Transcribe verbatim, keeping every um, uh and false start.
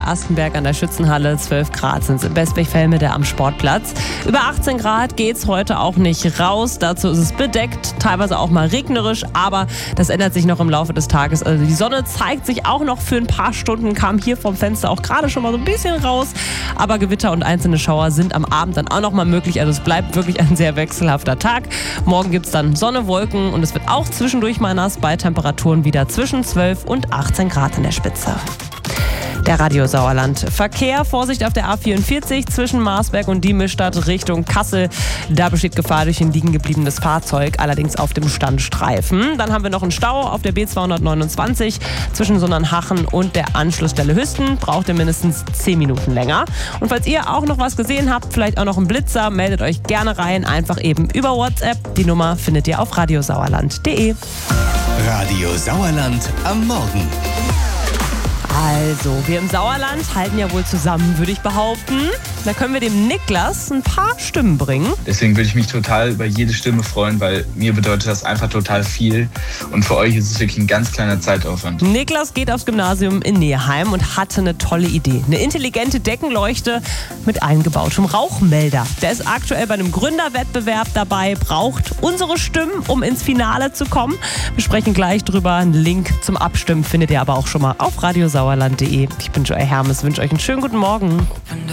Astenberg an der Schützenhalle. zwölf Grad sind es in Westberg-Velmede am Sportplatz. Über achtzehn Grad geht's heute auch nicht raus. Dazu ist es bedeckt, teilweise auch mal regnerisch, aber das ändert sich noch im Laufe des Tages. Also die Sonne zeigt sich auch noch für ein paar Stunden, kam hier vom Fenster auch gerade schon mal so ein bisschen raus. Aber Gewitter und einzelne Schauer sind am Abend dann auch noch mal möglich. Also es bleibt wirklich ein sehr wechselhafter Tag. Morgen gibt es dann Sonne, Wolken und es wird auch zwischendurch mal nass bei Temperaturen wieder zwischen zwölf und achtzehn Grad in der Spitze. Der Radio Sauerland. Verkehr, Vorsicht auf der A vierundvierzig zwischen Marsberg und Diemelsstadt Richtung Kassel. Da besteht Gefahr durch ein liegen gebliebenes Fahrzeug, allerdings auf dem Standstreifen. Dann haben wir noch einen Stau auf der B zweihundertneunundzwanzig zwischen Sonnernhachen und der Anschlussstelle Hüsten. Braucht ihr mindestens zehn Minuten länger. Und falls ihr auch noch was gesehen habt, vielleicht auch noch einen Blitzer, meldet euch gerne rein. Einfach eben über WhatsApp. Die Nummer findet ihr auf radiosauerland punkt de. Radio Sauerland am Morgen. Also, wir im Sauerland halten ja wohl zusammen, würde ich behaupten. Da können wir dem Niklas ein paar Stimmen bringen. Deswegen würde ich mich total über jede Stimme freuen, weil mir bedeutet das einfach total viel. Und für euch ist es wirklich ein ganz kleiner Zeitaufwand. Niklas geht aufs Gymnasium in Neheim und hatte eine tolle Idee. Eine intelligente Deckenleuchte mit eingebautem Rauchmelder. Der ist aktuell bei einem Gründerwettbewerb dabei, braucht unsere Stimmen, um ins Finale zu kommen. Wir sprechen gleich drüber. Einen Link zum Abstimmen findet ihr aber auch schon mal auf radiosauerland punkt de. Ich bin Joy Hermes, wünsche euch einen schönen guten Morgen.